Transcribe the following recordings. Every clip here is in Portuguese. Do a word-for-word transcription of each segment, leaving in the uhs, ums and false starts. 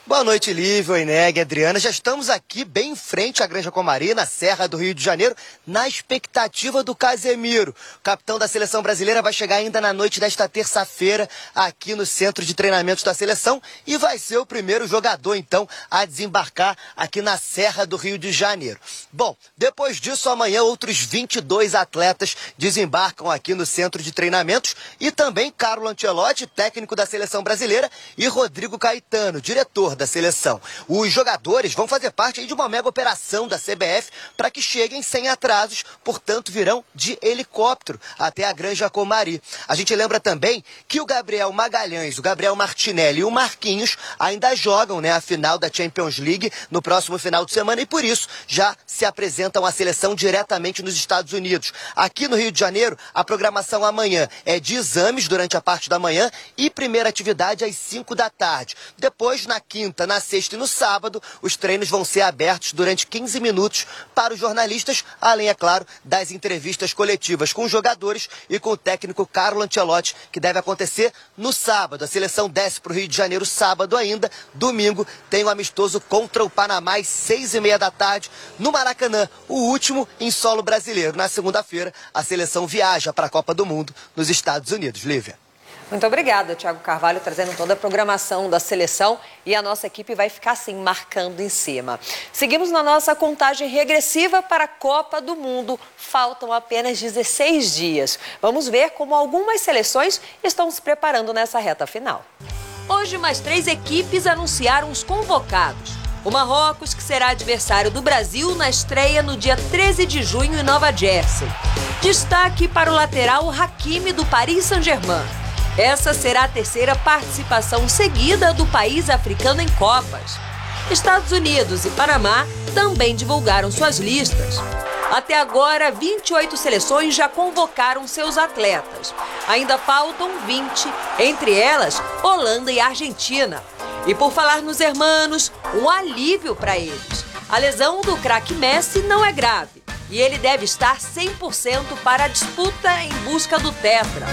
Boa noite, Lívia, Ineg, Adriana. Já estamos aqui bem em frente à Granja Comari, na Serra do Rio de Janeiro, na expectativa do Casemiro. O capitão da seleção brasileira vai chegar ainda na noite desta terça-feira aqui no centro de treinamentos da seleção e vai ser o primeiro jogador, então, a desembarcar aqui na Serra do Rio de Janeiro. Bom, depois disso, amanhã outros vinte e dois atletas desembarcam aqui no centro de treinamentos e também Carlo Ancelotti, técnico da seleção brasileira, e Rodrigo Caetano, diretor da seleção. Os jogadores vão fazer parte aí de uma mega operação da C B F para que cheguem sem atrasos, portanto virão de helicóptero até a Granja Comari. A gente lembra também que o Gabriel Magalhães, o Gabriel Martinelli e o Marquinhos ainda jogam, né, a final da Champions League no próximo final de semana e por isso já se apresentam à seleção diretamente nos Estados Unidos. Aqui no Rio de Janeiro, a programação amanhã é de exames durante a parte da manhã e primeira atividade às cinco da tarde. Depois, na quinta, na sexta e no sábado, os treinos vão ser abertos durante quinze minutos para os jornalistas, além, é claro, das entrevistas coletivas com os jogadores e com o técnico Carlo Ancelotti, que deve acontecer no sábado. A seleção desce para o Rio de Janeiro sábado ainda. Domingo tem um amistoso contra o Panamá às seis e meia da tarde no Maracanã, o último em solo brasileiro. Na segunda-feira, a seleção viaja para a Copa do Mundo nos Estados Unidos. Lívia. Muito obrigada, Thiago Carvalho, trazendo toda a programação da seleção e a nossa equipe vai ficar assim, marcando em cima. Seguimos na nossa contagem regressiva para a Copa do Mundo. Faltam apenas dezesseis dias. Vamos ver como algumas seleções estão se preparando nessa reta final. Hoje, mais três equipes anunciaram os convocados. O Marrocos, que será adversário do Brasil na estreia no dia treze de junho em Nova Jersey. Destaque para o lateral Hakimi do Paris Saint-Germain. Essa será a terceira participação seguida do país africano em Copas. Estados Unidos e Panamá também divulgaram suas listas. Até agora, vinte e oito seleções já convocaram seus atletas. Ainda faltam vinte, entre elas Holanda e Argentina. E por falar nos hermanos, um alívio para eles. A lesão do craque Messi não é grave e ele deve estar cem por cento para a disputa em busca do tetra.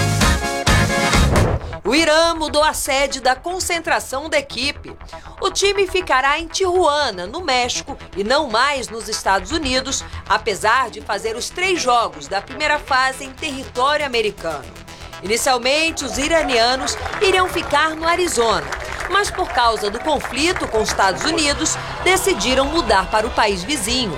O Irã mudou a sede da concentração da equipe. O time ficará em Tijuana, no México, e não mais nos Estados Unidos, apesar de fazer os três jogos da primeira fase em território americano. Inicialmente, os iranianos iriam ficar no Arizona, mas por causa do conflito com os Estados Unidos, decidiram mudar para o país vizinho.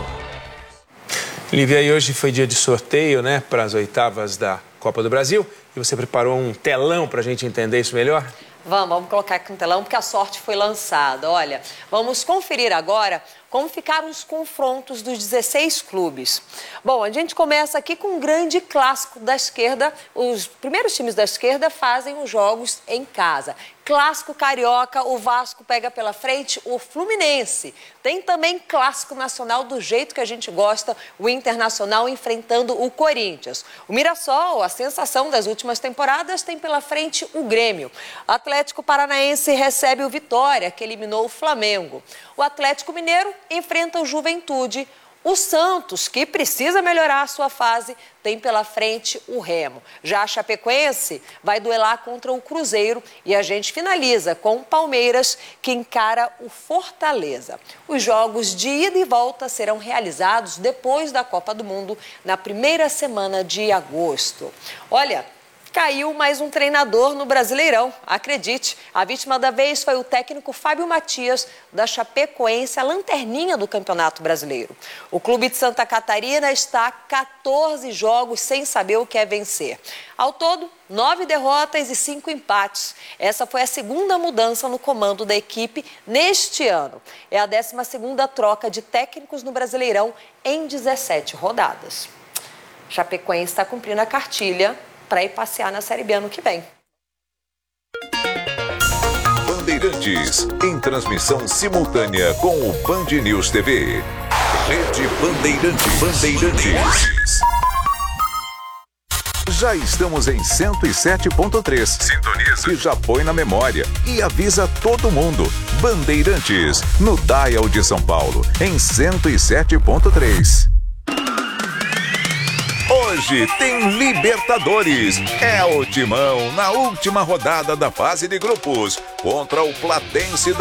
Lívia, e hoje foi dia de sorteio, né, para as oitavas da Copa do Brasil. E você preparou um telão para a gente entender isso melhor? Vamos, vamos colocar aqui um telão porque a sorte foi lançada. Olha, vamos conferir agora como ficaram os confrontos dos dezesseis clubes. Bom, a gente começa aqui com um grande clássico da esquerda. Os primeiros times da esquerda fazem os jogos em casa. Clássico carioca, o Vasco pega pela frente o Fluminense. Tem também clássico nacional do jeito que a gente gosta, o Internacional enfrentando o Corinthians. O Mirassol, a sensação das últimas temporadas, tem pela frente o Grêmio. O Atlético Paranaense recebe o Vitória, que eliminou o Flamengo. O Atlético Mineiro enfrenta o Juventude. O Santos, que precisa melhorar a sua fase, tem pela frente o Remo. Já a Chapecoense vai duelar contra o Cruzeiro e a gente finaliza com o Palmeiras, que encara o Fortaleza. Os jogos de ida e volta serão realizados depois da Copa do Mundo, na primeira semana de agosto. Olha, caiu mais um treinador no Brasileirão. Acredite, a vítima da vez foi o técnico Fábio Matias, da Chapecoense, a lanterninha do Campeonato Brasileiro. O clube de Santa Catarina está a quatorze jogos sem saber o que é vencer. Ao todo, nove derrotas e cinco empates. Essa foi a segunda mudança no comando da equipe neste ano. É a décima segunda troca de técnicos no Brasileirão em dezessete rodadas. Chapecoense está cumprindo a cartilha para ir passear na Série B ano que vem. Bandeirantes, em transmissão simultânea com o Band News T V. Rede Bandeirantes. Bandeirantes. Já estamos em cento e sete ponto três. Sintoniza. Que já põe na memória e avisa todo mundo. Bandeirantes, no Dial de São Paulo, em cento e sete ponto três. Hoje tem Libertadores. É o Timão na última rodada da fase de grupos contra o Platense da